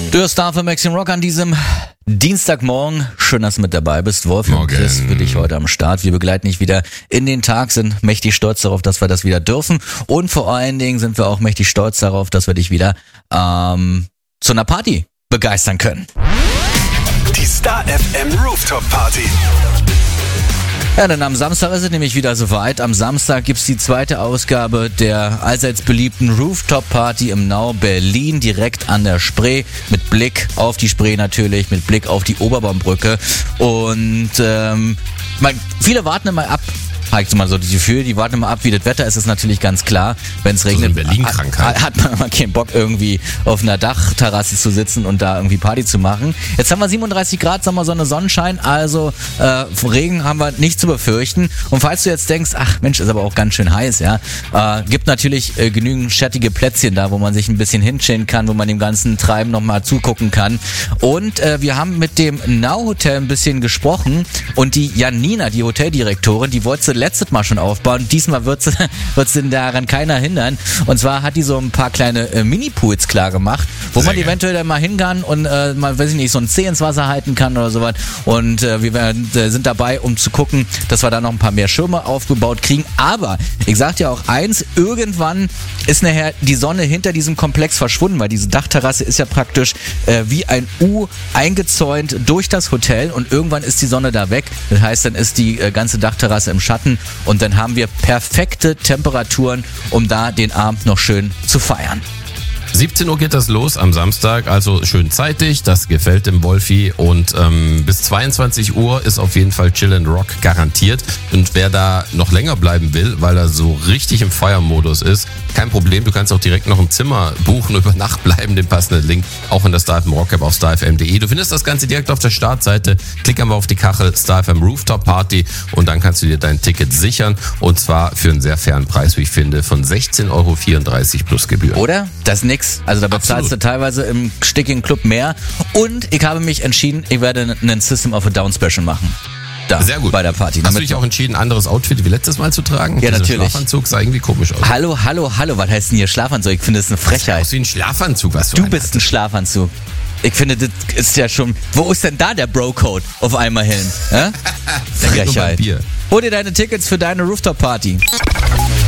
Du hörst Star für Maxim Rock an diesem Dienstagmorgen. Schön, dass du mit dabei bist. Wolf und Chris für dich heute am Start. Wir begleiten dich wieder in den Tag, sind mächtig stolz darauf, dass wir das wieder dürfen. Und vor allen Dingen sind wir auch mächtig stolz darauf, dass wir dich wieder zu einer Party begeistern können. Die Star FM Rooftop Party. Ja, denn am Samstag ist es nämlich wieder soweit. Am Samstag gibt's die zweite Ausgabe der allseits beliebten Rooftop Party im Nau Berlin, direkt an der Spree, mit Blick auf die Spree natürlich, mit Blick auf die Oberbaumbrücke. Und viele warten immer ab. Heißt mal so das Gefühl, die warten immer ab, wie das Wetter ist, ist natürlich ganz klar. Wenn es regnet, so Berlin-Krankheit. Hat man immer keinen Bock, irgendwie auf einer Dachterrasse zu sitzen und da irgendwie Party zu machen. Jetzt haben wir 37 Grad, sagen wir Sonne, Sonnenschein, also Regen haben wir nicht zu befürchten. Und falls du jetzt denkst, ach Mensch, ist aber auch ganz schön heiß, ja, gibt natürlich genügend schattige Plätzchen da, wo man sich ein bisschen hinchillen kann, wo man dem ganzen Treiben nochmal zugucken kann. Und wir haben mit dem Nau Hotel ein bisschen gesprochen und die Janina, die Hoteldirektorin, die wollte letztes Mal schon aufbauen. Diesmal wird sie daran keiner hindern. Und zwar hat die so ein paar kleine Mini-Pools klar gemacht, wo man eventuell dann mal hingehen und mal, weiß ich nicht, so ein Zeh ins Wasser halten kann oder sowas. Und wir sind dabei, um zu gucken, dass wir da noch ein paar mehr Schirme aufgebaut kriegen. Aber ich sag dir auch eins, irgendwann ist nachher die Sonne hinter diesem Komplex verschwunden, weil diese Dachterrasse ist ja praktisch wie ein U eingezäunt durch das Hotel und irgendwann ist die Sonne da weg. Das heißt, dann ist die ganze Dachterrasse im Schatten und dann haben wir perfekte Temperaturen, um da den Abend noch schön zu feiern. 17 Uhr geht das los am Samstag, also schön zeitig, das gefällt dem Wolfi und bis 22 Uhr ist auf jeden Fall Chill and Rock garantiert und wer da noch länger bleiben will, weil er so richtig im Feiermodus ist, kein Problem, du kannst auch direkt noch ein Zimmer buchen, über Nacht bleiben, den passenden Link auch in der Star FM Rock App auf starfm.de. Du findest das Ganze direkt auf der Startseite, klick einmal auf die Kachel Star FM Rooftop Party und dann kannst du dir dein Ticket sichern und zwar für einen sehr fairen Preis, wie ich finde, von 16,34 € plus Gebühr. Oder? Das ist nix. Also da bezahlst du teilweise im stickigen Club mehr. Und ich habe mich entschieden, ich werde einen System of a Down Special machen. Da, sehr gut. Bei der Party. Hast du dich auch entschieden, ein anderes Outfit wie letztes Mal zu tragen? Ja, dieser natürlich. Schlafanzug sah irgendwie komisch aus. Hallo, was heißt denn hier Schlafanzug? Ich finde das eine Frechheit. Das ist wie ein Schlafanzug, was du bist ein Schlafanzug. Ich finde, das ist ja schon... Wo ist denn da der Bro-Code auf einmal hin? Ja? Frechheit. Hol dir deine Tickets für deine Rooftop-Party.